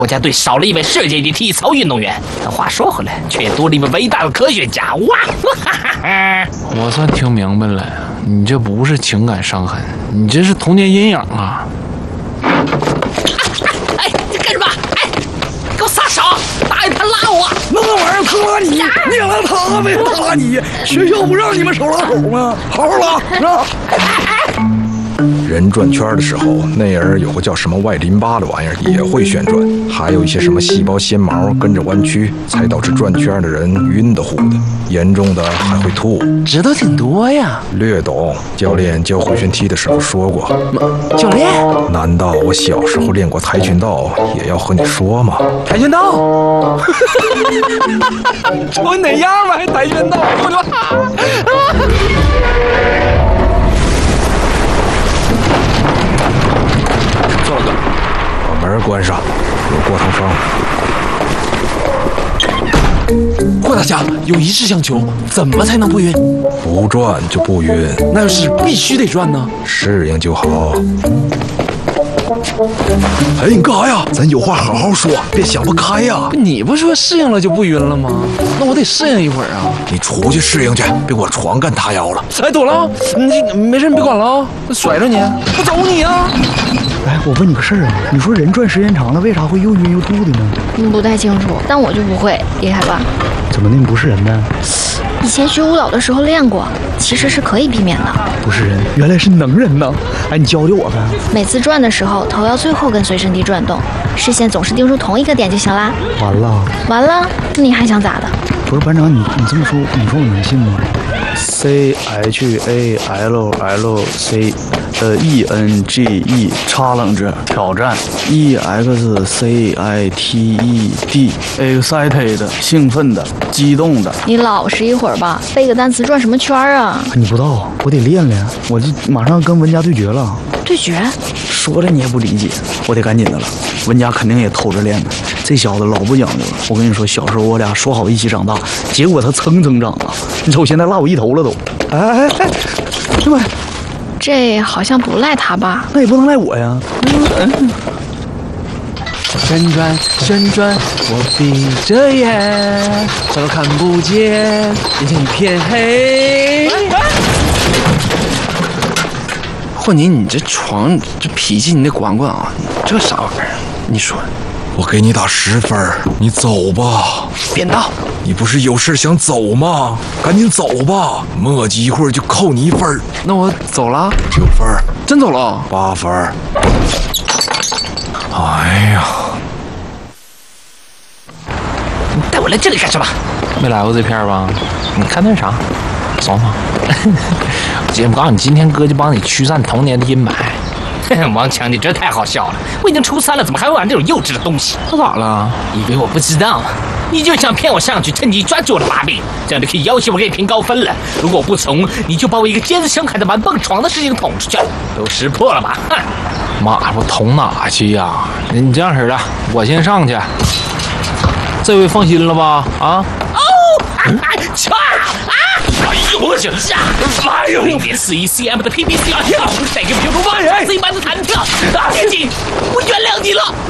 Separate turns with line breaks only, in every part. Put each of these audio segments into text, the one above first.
国家队少了一位世界级体操运动员，但话说回来，却也多了一位伟大的科学家。哇！
我算听明白了，你这不是情感伤痕，你这是童年阴影啊！
哎，你干什么？哎，给我撒手！大爷他拉我，
那玩意儿他拉你，你拉他呗，他拉你。学校不让你们手拉手吗？好好拉，是吧？
人转圈的时候，内耳有个叫什么外淋巴的玩意儿也会旋转，还有一些什么细胞纤毛跟着弯曲，才导致转圈的人晕得乎的，严重的还会吐。
知道挺多呀，
略懂。教练教回旋踢的时候说过。
教练，
难道我小时候练过跆拳道也要和你说吗？
跆拳道，瞅你哪样吧，还跆拳道，我的妈！
这个，把门关上，有过堂伤。
霍大侠，有一事相求，怎么才能不晕？
不转就不晕，
那要是必须得转呢？
适应就好。哎，你干啥呀？咱有话好好说，别想不开呀。
你不说适应了就不晕了吗？那我得适应一会儿啊。
你出去适应去，别给我床干塌腰了。
哎，躲了，你没事，你别管了啊，甩着你，我走你啊！
哎，我问你个事儿啊，你说人转时间长了，为啥会又晕又吐的呢？
不太清楚，但我就不会，厉害吧？
怎么的？你不是人呢？
以前学舞蹈的时候练过，其实是可以避免的。
不是人，原来是能人呐！哎，你教教我呗。
每次转的时候，头要最后跟随身体转动，视线总是盯住同一个点就行啦。
完了，
完了，你还想咋的？
不是班长，你这么说，你说我能信吗？CHALLC challenge 挑战 EXCITED excited 兴奋的、激动的。
你老实一会儿吧，背个单词转什么圈啊？
你不知道，我得练练，我就马上跟文家对决了。
对决？
说了你也不理解，我得赶紧的了。文家肯定也偷着练呢，这小子老不讲究了。我跟你说，小时候我俩说好一起长大，结果他蹭蹭长啊！你瞅现在落我一头了都。哎，对吧？
这好像不赖他吧？
那也不能赖我呀。
旋转旋转，我闭着眼，什么看不见，眼前一片黑。霍尼，你这床这脾气你得管管啊！这啥玩意儿？你说，
我给你打10分，你走吧。
扁道，
你不是有事想走吗？赶紧走吧，磨叽一会儿就扣你1分。
那我走了
9分，
真走了
8分。哎呀，
你带我来这里干什么？
没来过这片吧？你看那是啥？爽吗？
姐，我告诉你，今天哥就帮你驱散童年的阴霾。王强，你这太好笑了！我已经初3了，怎么还会玩这种幼稚的东西？
那咋了？
以为我不知道吗？你就想骗我上去，趁机抓住我的把柄，这样就可以要挟我给你评高分了。如果我不从，你就把我一个尖子生海的玩蹦床的事情捅出去，都识破了吧？哼！
妈，我捅哪去呀？你这样式的，我先上去。这回放心了吧？啊？
切！哎呦我去！哎呦！0.41 cm 的 PBC 跳，再给评出8C 般的弹跳，别急，我原谅你了。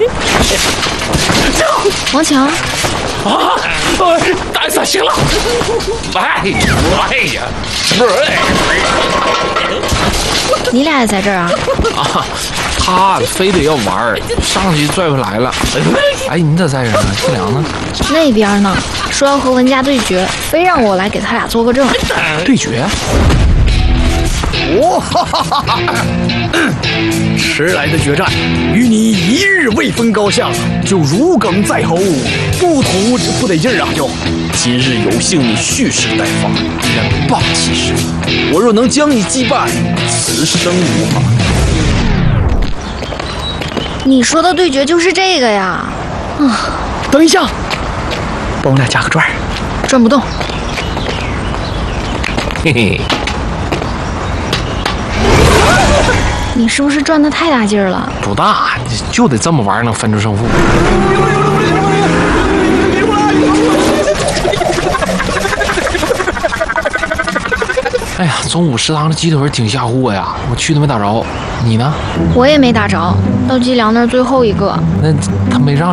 王强
啊！打算行了。哎呀！
你俩也在这儿啊？
啊，他非得要玩，上去拽回来了。哎，你咋在这儿呢？庆良呢？
那边呢？说要和文家对决，非让我来给他俩做个证。
对决？
哇哈哈哈哈！迟来的决战，与你一日未分高下，就如鲠在喉，不吐不得劲儿啊！就今日有幸你蓄势待发，依然霸气十足。我若能将你击败，此生无憾。
你说的对决就是这个呀？啊！
等一下，帮我俩加个转，
转不动。
嘿嘿。
你是不是转得太大劲儿了？
不大，就得这么玩能分出胜负。哎呀，中午食堂的鸡腿挺下货呀，我去都没打着。你呢？
我也没打着，到季良那儿最后一个。
那他没让